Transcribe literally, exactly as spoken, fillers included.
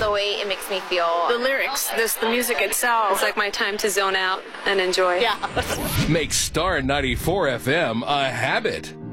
the way it makes me feel. The lyrics, this, the music itself. It's like my time to zone out and enjoy. Yeah. Make Star ninety-four F M a habit.